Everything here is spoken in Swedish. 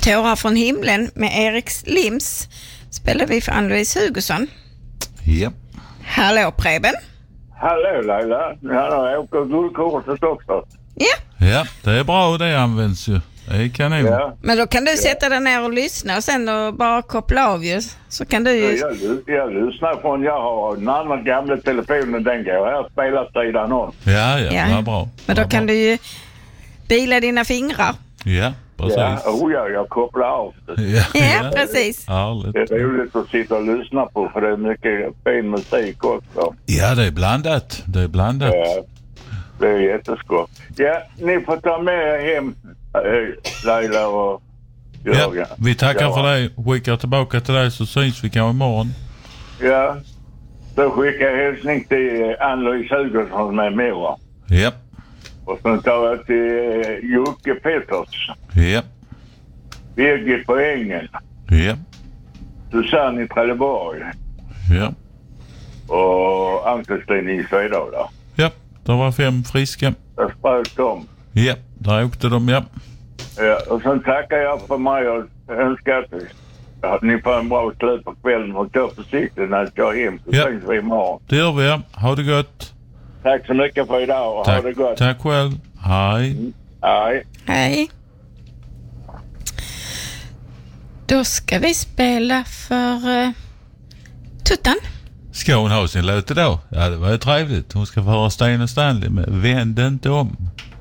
Tårar från himlen med Erik Lims spelar vi för Ann-Louise Hugosson. Ja. Hallå Preben. Hallå Laila. Jag åker guldkortet också. Ja, det är bra och det används ju. Det är kanon. Ja. Men då kan du sätta dig ner och lyssna och sen då bara koppla av ju. Så kan du ju... Jag lyssnar från, jag har den andra gamla telefonen, den går här spelar sidan om. Ja, vad bra. Men då kan du ju bila dina fingrar. Ja, precis. Jag kopplar av det. Ja, precis. Härligt. Det är roligt att sitta och lyssna på, för det är mycket fin musik också. Ja, det är blandat. Ja, det är jätteskott. Ja, ni får ta med hem Laila och Jörgen. Ja, vi tackar för det. Skickar tillbaka till dig så syns vi kanske imorgon. Ja, så skickar jag hälsning till Ann-Louise Hugosson med mor. Ja. Och sen tar jag till Jocke Peters. Ja. Birgit på Ängen. Ja. Susanne i Trelleborg. Ja. Och Ann-Kristin i Svedala. Ja, det var 5 friska. Jag spröt dem. Ja, där åkte de, ja. Ja, och sen tackar jag för mig och önskar att ni får en bra slut på kvällen och ta försiktigt när ni kör hem. Så syns vi imorgon. Det gör vi, ja. Ha det gott. Tack så mycket för idag och ha det gott. Tack själv. Hej. Hej. Hej. Då ska vi spela för Tuttan. Ska hon ha sin låt idag? Ja, det var ju trevligt. Hon ska få höra Sten och Stanley med Vänd inte om.